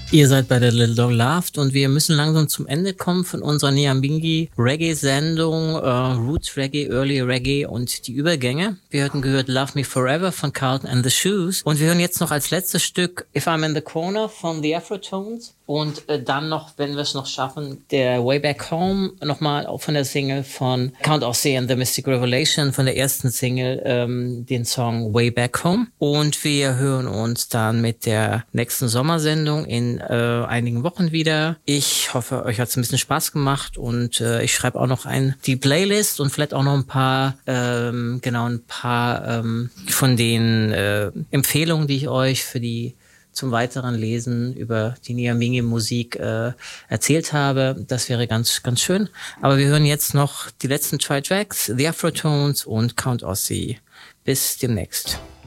Ihr seid bei der Little Dog Loved und wir müssen langsam zum Ende kommen von unserer Nyambingi Reggae-Sendung, Roots Reggae, Early Reggae und die Übergänge. Wir hatten gehört Love Me Forever von Carlton and the Shoes und wir hören jetzt noch als letztes Stück If I'm in the Corner von The Afrotones und dann noch, wenn wir es noch schaffen, der Way Back Home, nochmal auch von der Single von Count Ossie and the Mystic Revelation, von der ersten Single, den Song Way Back Home. Und wir hören uns dann mit der nächsten Sommersendung in einigen Wochen wieder. Ich hoffe, euch hat es ein bisschen Spaß gemacht und ich schreibe auch noch die Playlist und vielleicht auch noch ein paar von den Empfehlungen, die ich euch zum weiteren Lesen über die Nyambingi-Musik erzählt habe. Das wäre ganz, ganz schön. Aber wir hören jetzt noch die letzten 2 Tracks, The Afrotones und Count Ossie. Bis demnächst.